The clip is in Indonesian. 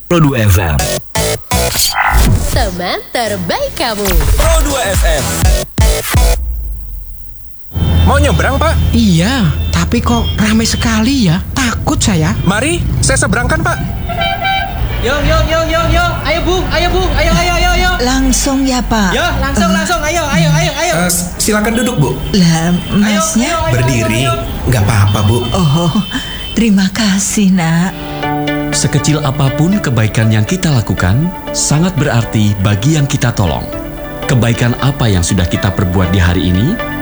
Pro 2 FM. Teman terbaik kamu. Pro 2 FM. Mau nyebrang, Pak? Iya, tapi kok ramai sekali ya? Takut saya. Mari, saya seberangkan, Pak. Yo. Ayo, Bu. Ayo. Langsung ya, Pak? Yo, langsung. Ayo. Silakan duduk, Bu. Lah, masnya? Ayo. Berdiri. Nggak apa-apa, Bu. Oh, terima kasih, Nak. Sekecil apapun kebaikan yang kita lakukan, sangat berarti bagi yang kita tolong. Kebaikan apa yang sudah kita perbuat di hari ini